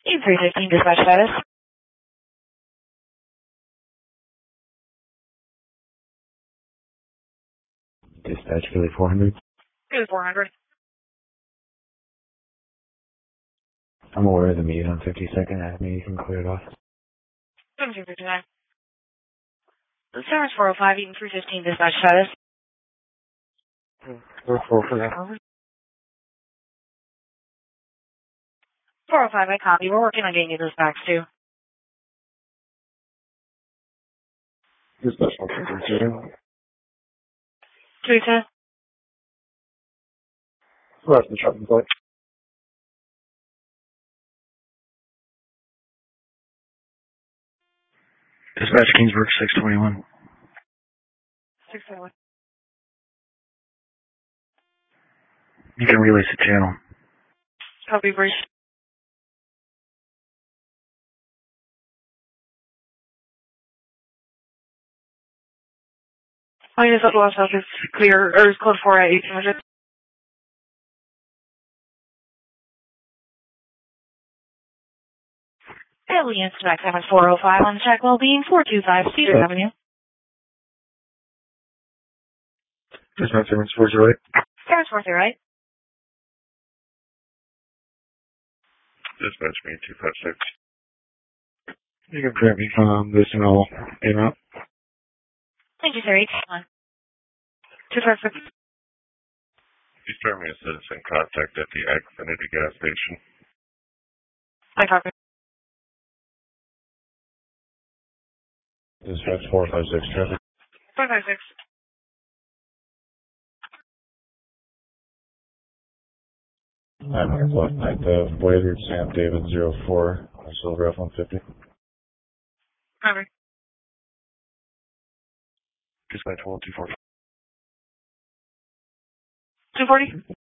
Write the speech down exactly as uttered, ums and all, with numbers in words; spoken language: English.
eight three fifteen dispatch status. Dispatch Philly four hundred. Philly four hundred. I'm aware of the meet on fifty-second Avenue. You can clear it off. seventeen fifty-nine. The Service four oh five, Eaton three fifteen dispatch status. four four for that. four oh five, I copy. We're working on getting you those backs too. Dispatch one three zero. two ten. That's the shopping point. Dispatch Kingsburg six twenty-one. six twenty-one. You can release the channel. Copy, breach. Minus up lost house is clear, or is code four at eighteen hundred. Aliens back seven four oh five on check well-being four two five Cedar Avenue. Dispatch seven four zero eight. Service four zero eight. Dispatch me two five six. You can grab me from this and all in out. Thank you, sir. eight one. two five six. You start me a citizen contact at the Xfinity gas station. I copy. Dispatch four five six traffic. four five six. I'm at what? At the Boyer Sam David zero four, Silver F one fifty. Copy. Dispatch one two four. two forty.